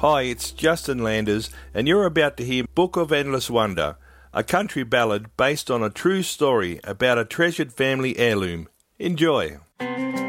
Hi, it's Justin Landers, and you're about to hear Book of Endless Wonder, a country ballad based on a true story about a treasured family heirloom. Enjoy.